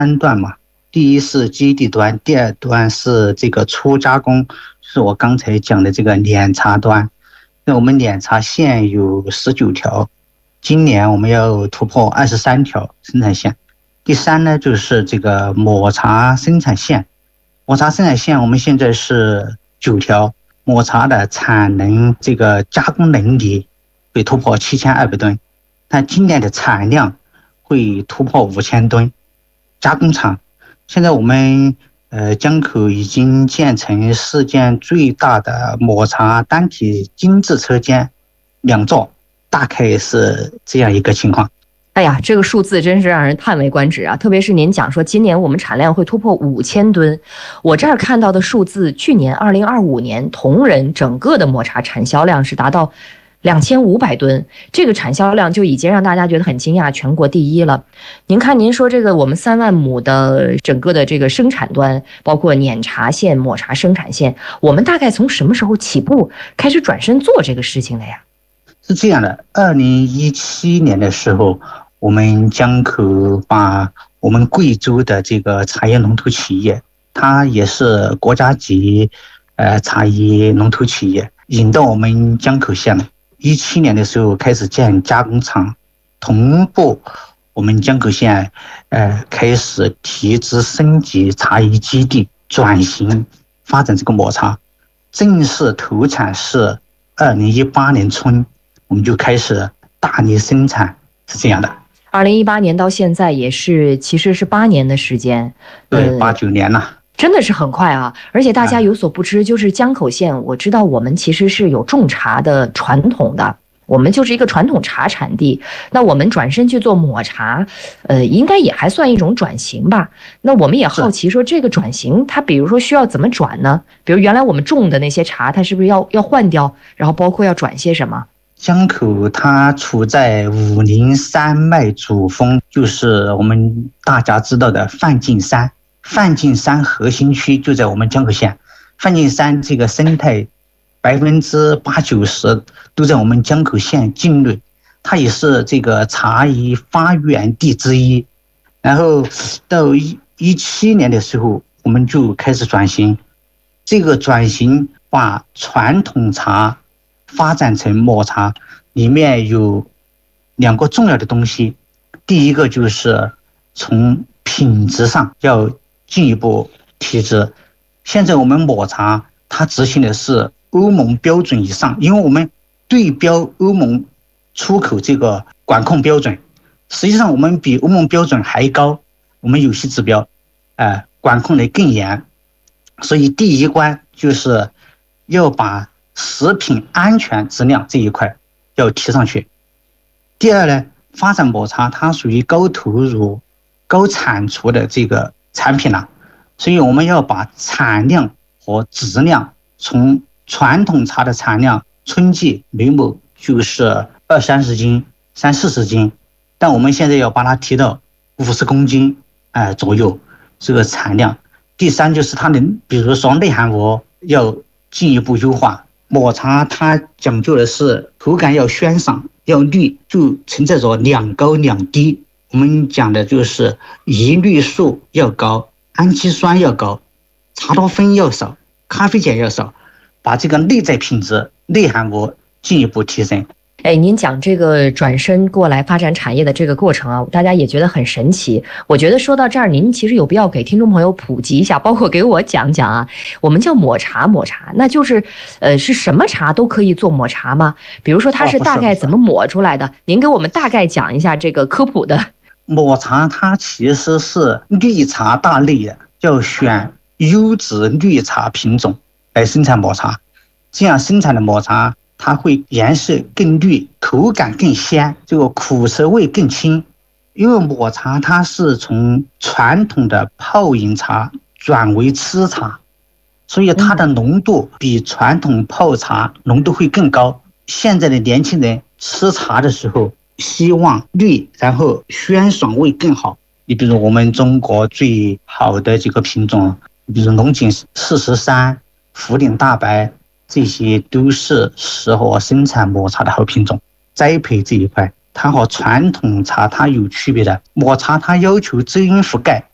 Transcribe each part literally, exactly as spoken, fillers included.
三段嘛，第一是基地端，第二端是这个初加工，是我刚才讲的这个碾茶端。那我们碾茶线有十九条，今年我们要突破二十三条生产线。第三呢，就是这个抹茶生产线，抹茶生产线我们现在是九条，抹茶的产能这个加工能力会突破七千二百吨，但今年的产量会突破五千吨。加工厂现在我们呃江口已经建成世界最大的抹茶单体精致车间两座，大概是这样一个情况。 哎呀，这个数字真是让人叹为观止啊！特别是您讲说今年我们产量会突破五千吨，我这儿看到的数字，去年二零二五年同仁整个的抹茶产销量是达到两千五百吨，这个产销量就已经让大家觉得很惊讶，全国第一了。您看，您说这个我们三万亩的整个的这个生产端，包括碾茶线、抹茶生产线，我们大概从什么时候起步开始转身做这个事情的呀？ 是这样的，二零一七年的时候，我们江口把我们贵州的这个茶叶龙头企业，它也是国家级呃茶叶龙头企业，引到我们江口县了。一七年的时候开始建加工厂，同步我们江口县呃开始提质升级茶叶基地，转型发展这个抹茶，正式投产是二零一八年春，我们就开始大力生产，是这样的。 二零一八年到现在也是，其实是八年的时间， 对，八九年了。 真的是很快啊！而且大家有所不知，就是江口县，我知道我们其实是有种茶的传统的，我们就是一个传统茶产地。那我们转身去做抹茶，呃，应该也还算一种转型吧。那我们也好奇说，这个转型它比如说需要怎么转呢？比如原来我们种的那些茶，它是不是要要换掉？然后包括要转些什么？ 江口它处在武陵山脉主峰，就是我们大家知道的梵净山。梵净山核心区就在我们江口县，梵净山这个生态百分之八九十都在我们江口县境内，它也是这个茶叶发源地之一。然后到一一七年的时候，我们就开始转型，这个转型把传统茶发展成抹茶，里面有两个重要的东西，第一个就是从品质上要进一步提质。现在我们抹茶它执行的是欧盟标准以上，因为我们对标欧盟出口这个管控标准，实际上我们比欧盟标准还高，我们有些指标呃管控的更严。所以第一关就是要把食品安全质量这一块要提上去。第二呢，发展抹茶它属于高投入高产出的这个产品了，所以我们要把产量和质量从传统茶的产量春季每亩就是二三十斤三四十斤，但我们现在要把它提到五十公斤呃左右这个产量。第三就是它的比如说内含物要进一步优化。抹茶它讲究的是口感要鲜爽要绿，就存在着两高两低。我们讲的就是叶绿素要高，氨基酸要高，茶多酚要少，咖啡碱要少，把这个内在品质内含物进一步提升。 哎，您讲这个转身过来发展产业的这个过程啊，大家也觉得很神奇。我觉得说到这儿，您其实有必要给听众朋友普及一下，包括给我讲讲啊。我们叫抹茶，抹茶那就是，呃，是什么茶都可以做抹茶吗？比如说它是大概怎么抹出来的？哦、您给我们大概讲一下这个科普的。 抹茶它其实是绿茶大类的，要选优质绿茶品种来生产抹茶，这样生产的抹茶它会颜色更绿，口感更鲜，这个苦涩味更轻。因为抹茶它是从传统的泡饮茶转为吃茶，所以它的浓度比传统泡茶浓度会更高。现在的年轻人吃茶的时候希望绿，然后鲜爽味更好。你比如我们中国最好的几个品种，比如龙井四十三、涪陵大白，这些都是适合生产抹茶的好品种。栽培这一块它和传统茶它有区别的，抹茶它要求遮阴覆盖，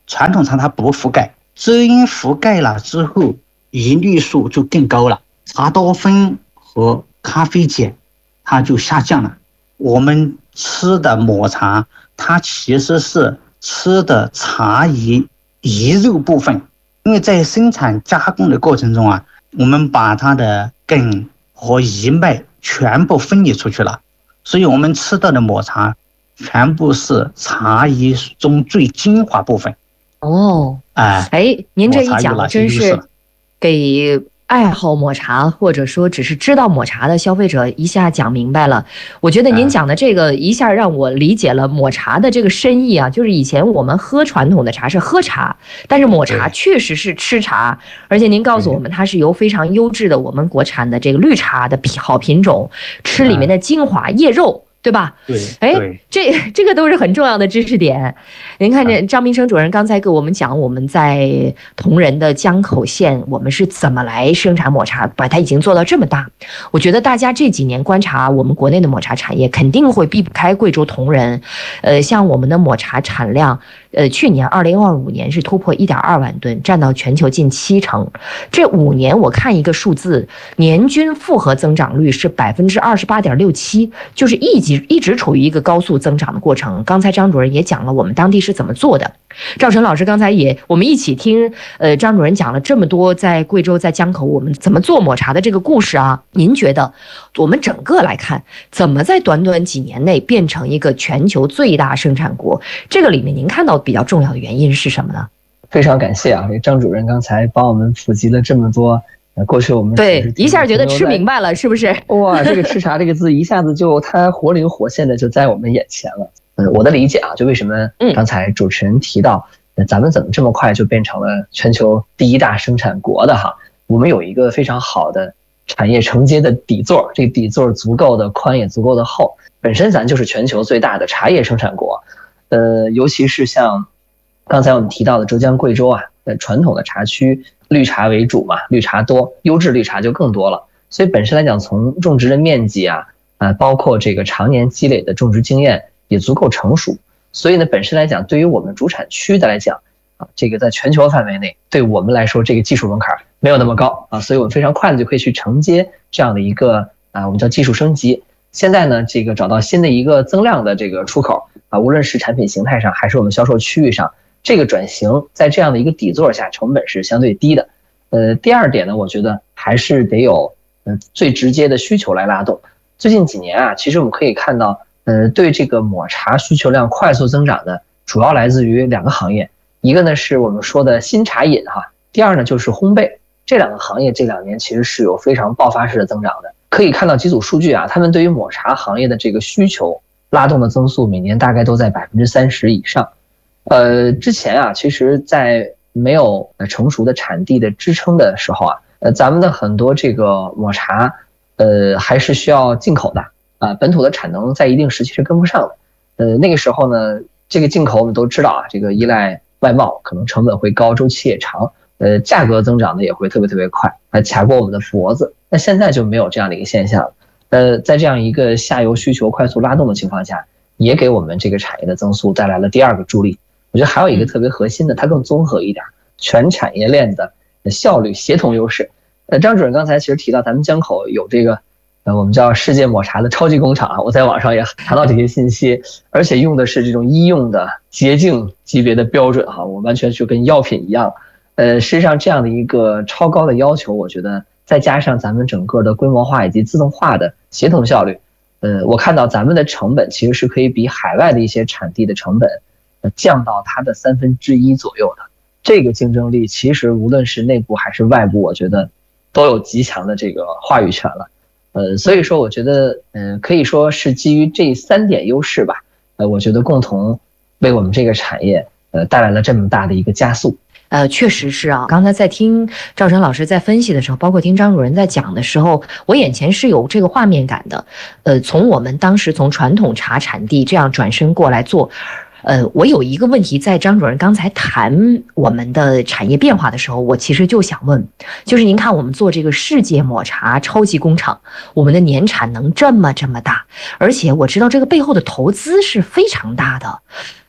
传统茶它不覆盖，遮阴覆盖了之后，银绿素就更高了，茶多酚和咖啡碱它就下降了。我们吃的抹茶，它其实是吃的茶叶叶肉部分，因为在生产加工的过程中啊，我们把它的根和叶脉全部分离出去了，所以我们吃到的抹茶全部是茶叶中最精华部分。 哦， 哎哎，您这一讲真是给爱好抹茶或者说只是知道抹茶的消费者一下讲明白了。我觉得您讲的这个一下让我理解了抹茶的这个深意啊，就是以前我们喝传统的茶是喝茶，但是抹茶确实是吃茶，而且您告诉我们它是由非常优质的我们国产的这个绿茶的好品种，吃里面的精华叶肉。对吧？ 对， 哎，这这个都是很重要的知识点。您看这张明生主任刚才给我们讲，我们在铜仁的江口县，我们是怎么来生产抹茶，把它已经做到这么大。我觉得大家这几年观察我们国内的抹茶产业，肯定会避不开贵州铜仁。呃，像我们的抹茶产量，呃，去年二零二五年是突破一点二万吨，占到全球近七成。这五年我看一个数字，年均复合增长率是百分之二十八点六七，就是一级。一直处于一个高速增长的过程。刚才张主任也讲了我们当地是怎么做的，赵晨老师刚才也我们一起听，呃，张主任讲了这么多在贵州在江口我们怎么做抹茶的这个故事啊。您觉得我们整个来看，怎么在短短几年内变成一个全球最大生产国？这个里面您看到比较重要的原因是什么呢？ 非常感谢啊，张主任刚才帮我们普及了这么多。过去我们对一下觉得吃明白了，是不是？ 哇，这个吃茶这个字一下子就它活灵活现的就在我们眼前了。嗯，我的理解啊，就为什么刚才主持人提到，嗯、咱们怎么这么快就变成了全球第一大生产国的哈？我们有一个非常好的产业承接的底座，这个底座足够的宽也足够的厚，本身咱就是全球最大的茶叶生产国。呃，尤其是像刚才我们提到的浙江、贵州啊，在传统的茶区。绿茶为主嘛，绿茶多，优质绿茶就更多了。所以本身来讲，从种植的面积啊，啊，包括这个常年积累的种植经验也足够成熟。所以呢，本身来讲，对于我们主产区的来讲，啊，这个在全球范围内，对我们来说，这个技术门槛没有那么高啊，所以我们非常快的就可以去承接这样的一个啊，我们叫技术升级。现在呢，这个找到新的一个增量的这个出口啊，无论是产品形态上，还是我们销售区域上。这个转型在这样的一个底座下，成本是相对低的。呃，第二点呢，我觉得还是得有呃最直接的需求来拉动。最近几年啊，其实我们可以看到，呃，对这个抹茶需求量快速增长的，主要来自于两个行业，一个呢是我们说的新茶饮哈，第二呢就是烘焙。这两个行业这两年其实是有非常爆发式的增长的。可以看到几组数据啊，他们对于抹茶行业的这个需求拉动的增速，每年大概都在百分之三十以上。呃，之前啊，其实在没有成熟的产地的支撑的时候啊，呃，咱们的很多这个抹茶，呃，还是需要进口的啊，本土的产能在一定时期是跟不上的。呃，那个时候呢，这个进口我们都知道啊，这个依赖外贸，可能成本会高，周期也长，呃，价格增长的也会特别特别快，还卡过我们的脖子。那现在就没有这样的一个现象了。呃，在这样一个下游需求快速拉动的情况下，也给我们这个产业的增速带来了第二个助力。我觉得还有一个特别核心的，它更综合一点，全产业链的效率协同优势。呃，张主任刚才其实提到咱们江口有这个，呃，我们叫世界抹茶的超级工厂啊，我在网上也查到这些信息，而且用的是这种医用的洁净级别的标准哈，我完全就跟药品一样。呃，实际上这样的一个超高的要求，我觉得再加上咱们整个的规模化以及自动化的协同效率，呃，我看到咱们的成本其实是可以比海外的一些产地的成本。降到它的三分之一左右的这个竞争力，其实无论是内部还是外部，我觉得都有极强的这个话语权了。呃，所以说我觉得，嗯、呃，可以说是基于这三点优势吧，呃，我觉得共同为我们这个产业呃带来了这么大的一个加速。 呃，确实是啊。刚才在听赵晨老师在分析的时候，包括听张主任在讲的时候，我眼前是有这个画面感的。呃，从我们当时从传统茶产地这样转身过来做。呃，我有一个问题，在张主任刚才谈我们的产业变化的时候，我其实就想问，就是您看我们做这个世界抹茶超级工厂，我们的年产能这么这么大，而且我知道这个背后的投资是非常大的。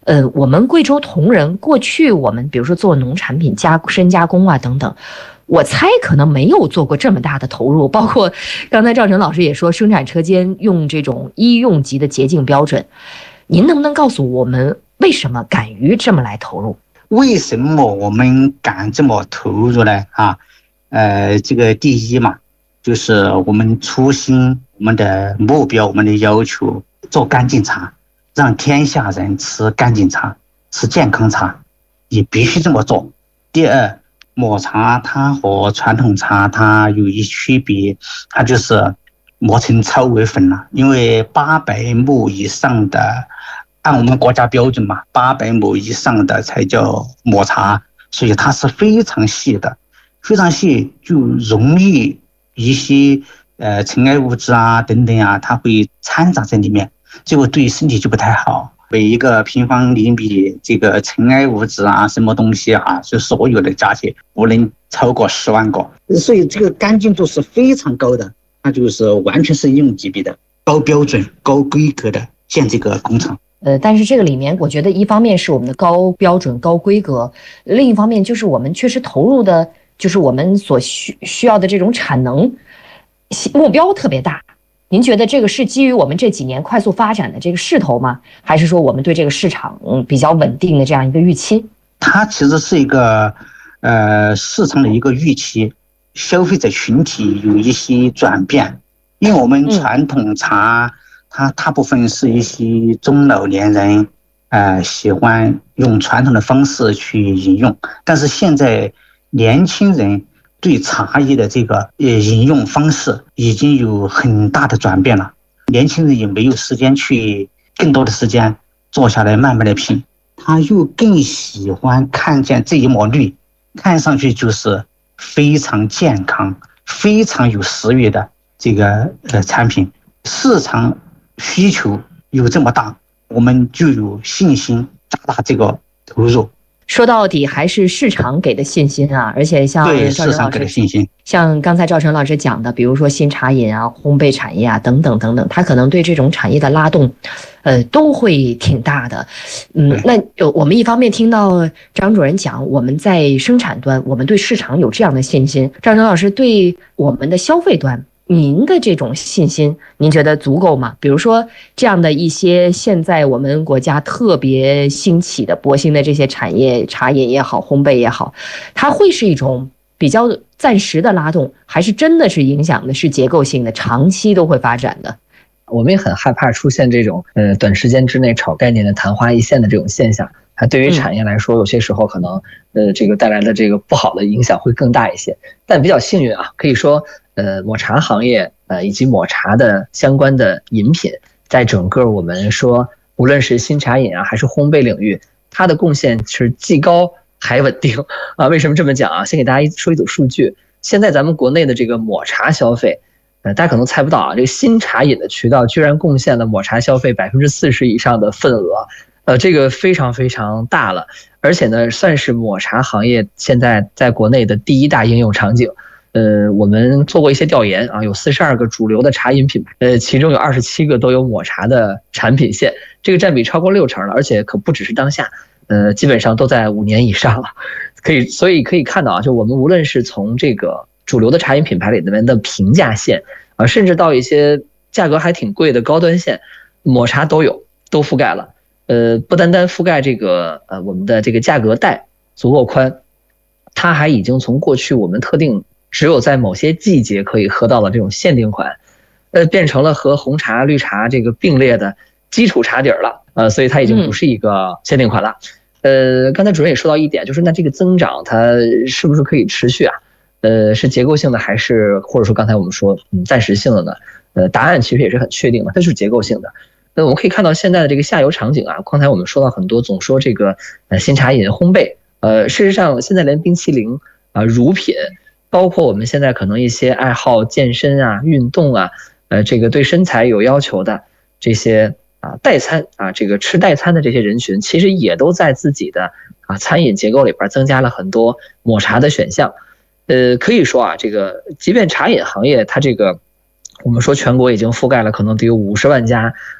呃，我们贵州铜仁过去我们比如说做农产品加深加工啊等等，我猜可能没有做过这么大的投入，包括刚才赵晨老师也说，生产车间用这种医用级的洁净标准，您能不能告诉我们为什么敢于这么来投入？ 为什么我们敢这么投入呢？啊，呃，这个第一嘛，就是我们初心、我们的目标、我们的要求，做干净茶，让天下人吃干净茶、吃健康茶，也必须这么做。第二，抹茶它和传统茶它有一区别，它就是磨成糙为粉了，因为八百亩以上的，按我们国家标准嘛，八百亩以上的才叫抹茶，所以它是非常细的，非常细就容易一些呃尘埃物质啊等等啊，它会掺杂在里面，结果对身体就不太好。每一个平方厘米这个尘埃物质啊，什么东西啊，就所有的加起不能超过十万个，所以这个干净度是非常高的，它就是完全是应用级别的高标准、高规格的建这个工厂。 呃，但是这个里面，我觉得一方面是我们的高标准、高规格，另一方面就是我们确实投入的，就是我们所需需要的这种产能目标特别大。您觉得这个是基于我们这几年快速发展的这个势头吗？还是说我们对这个市场嗯比较稳定的这样一个预期？ 它其实是一个呃市场的一个预期，消费者群体有一些转变，因为我们传统茶。嗯它大部分是一些中老年人，呃，喜欢用传统的方式去饮用，但是现在年轻人对茶叶的这个呃饮用方式已经有很大的转变了。年轻人也没有时间去更多的时间坐下来慢慢的品，他又更喜欢看见这一抹绿，看上去就是非常健康、非常有食欲的这个呃产品，市场需求有这么大，我们就有信心加大这个投入。 说到底还是市场给的信心啊，而且像对市场给的信心， 像刚才赵晨老师讲的，比如说新茶饮啊、烘焙产业啊等等等等，他可能对这种产业的拉动，呃，都会挺大的。嗯，那我们一方面听到张主任讲我们在生产端，我们对市场有这样的信心，赵晨老师对我们的消费端。您的这种信心，您觉得足够吗？比如说这样的一些现在我们国家特别兴起的博兴的这些产业，茶饮也好，烘焙也好，它会是一种比较暂时的拉动，还是真的是影响的是结构性的，长期都会发展的？ 我们也很害怕出现这种呃短时间之内炒概念的昙花一现的这种现象。它对于产业来说，有些时候可能呃这个带来的这个不好的影响会更大一些。但比较幸运啊，可以说呃抹茶行业呃以及抹茶的相关的饮品，在整个我们说无论是新茶饮啊还是烘焙领域，它的贡献是既高还稳定啊。为什么这么讲啊？先给大家说一组数据。现在咱们国内的这个抹茶消费，呃大家可能猜不到啊，这个新茶饮的渠道居然贡献了抹茶消费百分之四十以上的份额。呃，这个非常非常大了，而且呢，算是抹茶行业现在在国内的第一大应用场景。呃，我们做过一些调研啊，有四十二个主流的茶饮品牌，呃，其中有二十七个都有抹茶的产品线，这个占比超过六成了，而且可不只是当下，呃，基本上都在五年以上了。可以，所以可以看到啊，就我们无论是从这个主流的茶饮品牌里面的平价线啊，甚至到一些价格还挺贵的高端线，抹茶都有，都覆盖了。呃，不单单覆盖这个呃我们的这个价格带足够宽，它还已经从过去我们特定只有在某些季节可以喝到的这种限定款，呃，变成了和红茶、绿茶这个并列的基础茶底儿了，呃，所以它已经不是一个限定款了。呃，刚才主任也说到一点，就是那这个增长它是不是可以持续啊？呃，是结构性的还是或者说刚才我们说嗯暂时性的呢？呃，答案其实也是很确定的，它就是结构性的。那我们可以看到现在的这个下游场景啊，刚才我们说到很多，总说这个呃新茶饮烘焙，呃，事实上现在连冰淇淋啊、呃、乳品，包括我们现在可能一些爱好健身啊、运动啊，呃，这个对身材有要求的这些啊代餐啊，这个吃代餐的这些人群，其实也都在自己的啊餐饮结构里边增加了很多抹茶的选项。呃，可以说啊，这个即便茶饮行业它这个。我们说全国已经覆盖了可能得有五十万家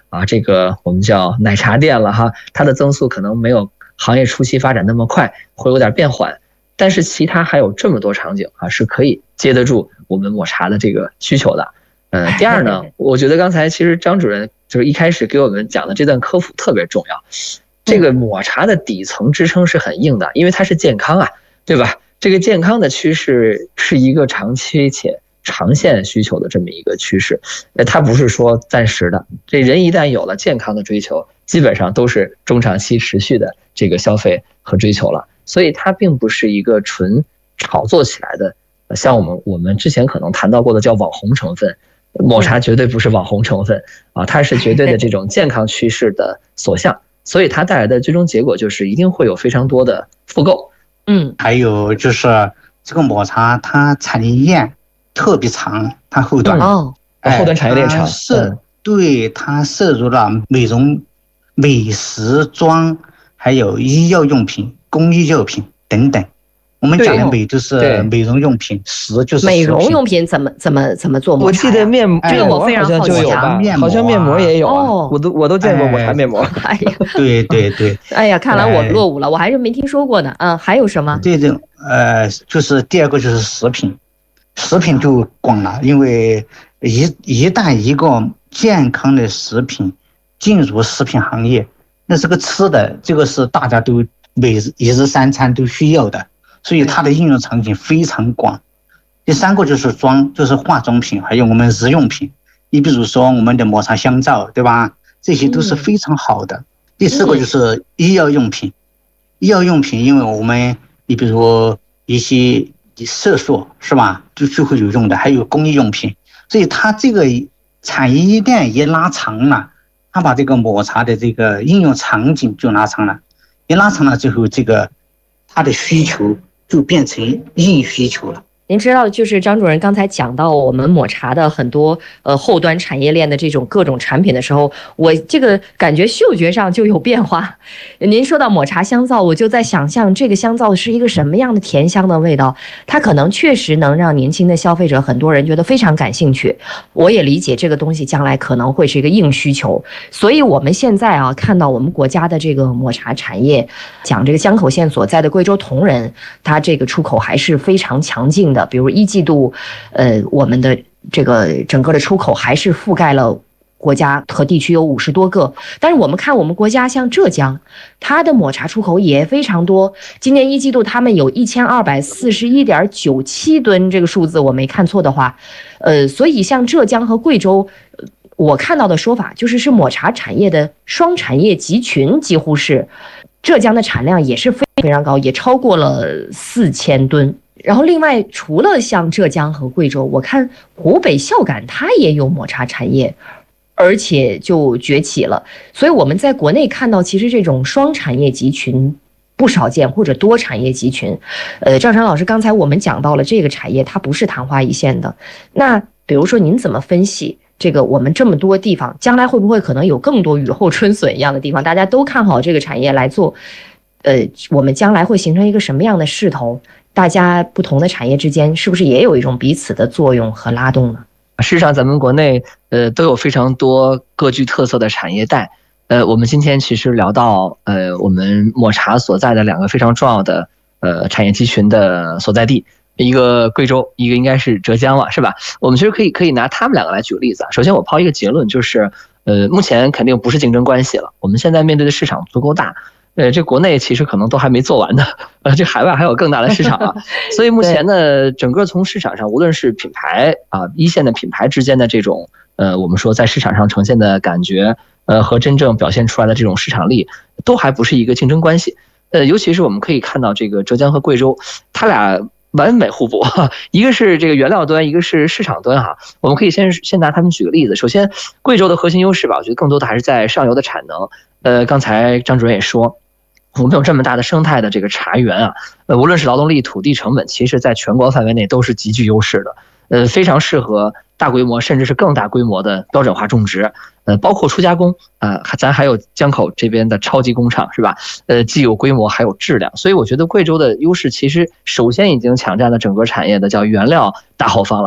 啊，这个我们叫奶茶店了哈，它的增速可能没有行业初期发展那么快，会有点变缓。但是其他还有这么多场景啊，是可以接得住我们抹茶的这个需求的。呃，第二呢，我觉得刚才其实张主任就是一开始给我们讲的这段科普特别重要。这个抹茶的底层支撑是很硬的，因为它是健康啊，对吧？这个健康的趋势是一个长期且长线需求的这么一个趋势，呃，它不是说暂时的。这人一旦有了健康的追求，基本上都是中长期持续的这个消费和追求了。所以它并不是一个纯炒作起来的，像我们我们之前可能谈到过的叫网红成分，抹茶绝对不是网红成分啊，它是绝对的这种健康趋势的所向，所以它带来的最终结果就是一定会有非常多的复购。 嗯， 还有就是这个抹茶它产业链特别长，它后端哦， 后端产业链长， 涉对它涉入了美容、美食、妆，还有医药用品、工艺药品等等。我们讲的美就是美容用品，食就是美容用品怎么怎么怎么做抹茶？ 我记得面膜， 这个我非常好奇啊，好像面膜也有啊，我都我都见过抹茶面膜。 哎呀， 对对对， 哎呀，看来我落伍了，我还是没听说过呢。嗯，还有什么？ 这种呃，就是第二个就是食品，食品就广了，因为一一旦一个健康的食品进入食品行业，那是个吃的，这个是大家都每日一日三餐都需要的。所以它的应用场景非常广。第三个就是妆，就是化妆品，还有我们日用品。你比如说我们的抹茶香皂，对吧？这些都是非常好的。第四个就是医药用品，医药用品，因为我们你比如一些色素是吧，就就会有用的，还有工艺用品。所以它这个产业链也拉长了，它把这个抹茶的这个应用场景就拉长了，一拉长了之后，这个它的需求就变成硬需求了。 您知道，就是张主任刚才讲到我们抹茶的很多呃后端产业链的这种各种产品的时候，我这个感觉嗅觉上就有变化。您说到抹茶香皂，我就在想象这个香皂是一个什么样的甜香的味道，它可能确实能让年轻的消费者很多人觉得非常感兴趣。我也理解这个东西将来可能会是一个硬需求，所以我们现在啊看到我们国家的这个抹茶产业，讲这个江口县所在的贵州铜仁，它这个出口还是非常强劲的。比如一季度，呃，我们的这个整个的出口还是覆盖了国家和地区有五十多个。但是我们看我们国家像浙江，它的抹茶出口也非常多。今年一季度他们有一千二百四十一点九七吨，这个数字我没看错的话，呃，所以像浙江和贵州，我看到的说法就是是抹茶产业的双产业集群，几乎是浙江的产量也是非非常高，也超过了四千吨。然后另外除了像浙江和贵州，我看湖北孝感它也有抹茶产业，而且就崛起了。所以我们在国内看到其实这种双产业集群不少见，或者多产业集群。呃，赵山老师刚才我们讲到了这个产业它不是昙花一现的，那比如说您怎么分析这个我们这么多地方将来会不会可能有更多雨后春笋一样的地方，大家都看好这个产业来做，呃，我们将来会形成一个什么样的势头？大家不同的产业之间是不是也有一种彼此的作用和拉动呢？ 事实上咱们国内呃都有非常多各具特色的产业带。呃我们今天其实聊到呃我们抹茶所在的两个非常重要的呃产业集群的所在地，一个贵州，一个应该是浙江了，是吧？我们其实可以可以拿他们两个来举个例子啊。首先我抛一个结论，就是呃目前肯定不是竞争关系了，我们现在面对的市场足够大。呃，这国内其实可能都还没做完的，呃，这海外还有更大的市场啊。所以目前呢，整个从市场上，无论是品牌啊，一线的品牌之间的这种，呃，我们说在市场上呈现的感觉，呃，和真正表现出来的这种市场力，都还不是一个竞争关系。呃，尤其是我们可以看到这个浙江和贵州，它俩完美互补，一个是这个原料端，一个是市场端哈。我们可以先先拿他们举个例子。首先，贵州的核心优势吧，我觉得更多的还是在上游的产能。呃，刚才张主任也说，我们有这么大的生态的这个茶园啊，呃，无论是劳动力、土地成本，其实在全国范围内都是极具优势的，呃，非常适合大规模甚至是更大规模的标准化种植，呃，包括初加工啊，呃，咱还有江口这边的超级工厂是吧？呃，既有规模还有质量，所以我觉得贵州的优势其实首先已经抢占了整个产业的叫原料大后方了。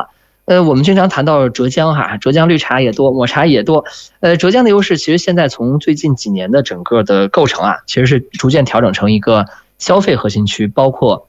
呃，我们经常谈到浙江哈，浙江绿茶也多，抹茶也多。呃，浙江的优势其实现在从最近几年的整个的构成啊，其实是逐渐调整成一个消费核心区，包括